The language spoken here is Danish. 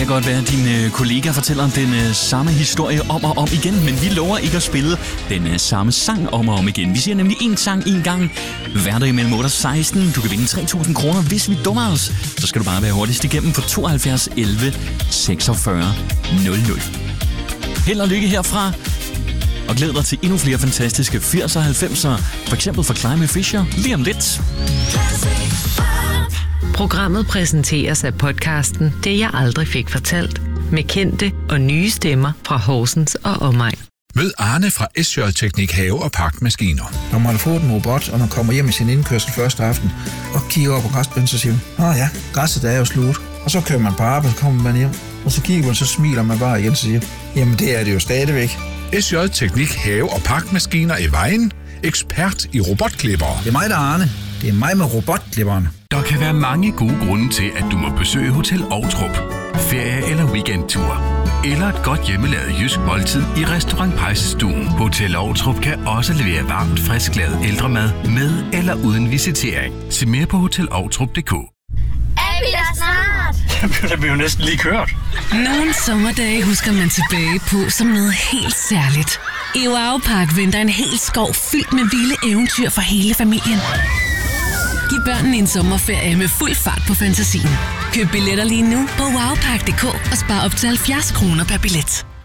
godt være, at din kollega fortæller den samme historie om og om igen, men vi lover ikke at spille den samme sang om og om igen. Vi siger nemlig én sang én gang. Hverdag mellem 8 og 16. Du kan vinde 3.000 kroner, hvis vi dummer os. Så skal du bare være hurtigst igennem på 72 11 46 00. Held og lykke herfra. Og glæd dig til endnu flere fantastiske 80'er og 90'er. For eksempel fra Climate Fisher lige om lidt. Programmet præsenteres af podcasten Det jeg aldrig fik fortalt. Med kendte og nye stemmer fra Horsens og omegn. Mød Arne fra SJ Teknik Have og Parkmaskiner. Når man har fået en robot, og man kommer hjem i sin indkørsel første aften, og kigger over på græsplænen, så siger man, ja, græsset er jo slut. Og så kører man på arbejde, så kommer man hjem, og så kigger man, så smiler man bare igen og siger, jamen det er det jo stadigvæk. SJ Teknik Have og Parkmaskiner i Vejen. Ekspert i robotklippere. Det er mig, der er Arne. Det er mig med robotklipperen. Der kan være mange gode grunde til, at du må besøge Hotel Ovtrup. Ferie- eller weekendtur. Eller et godt hjemmelavet jysk måltid i Restaurant Pejsestuen. Hotel Ovtrup kan også levere varmt, frisklavet ældremad med eller uden visitering. Se mere på hotelovtrup.dk. Er vi der snart? Det bliver jo næsten lige kørt. Nogle sommerdage husker man tilbage på som noget helt særligt. I Wow Park venter en hel skov fyldt med vilde eventyr for hele familien. Giv børnene en sommerferie med fuld fart på fantasien. Køb billetter lige nu på wowpark.dk og spar op til 70 kroner per billet.